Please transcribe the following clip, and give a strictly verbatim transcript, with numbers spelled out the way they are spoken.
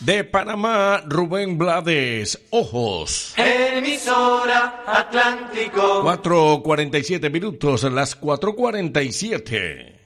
De Panamá, Rubén Blades, Ojos. Emisora Atlántico. cuatro cuarenta y siete minutos, las cuatro cuarenta y siete.